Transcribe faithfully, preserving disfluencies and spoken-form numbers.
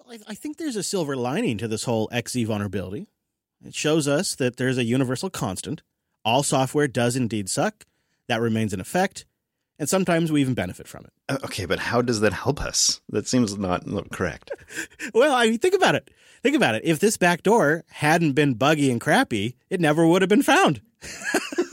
I, I think there's a silver lining to this whole X Z vulnerability. It shows us that there's a universal constant. All software does indeed suck. That remains in effect. And sometimes we even benefit from it. Uh, Okay, but how does that help us? That seems not not correct. Well, I mean, think about it. Think about it. If this back door hadn't been buggy and crappy, it never would have been found.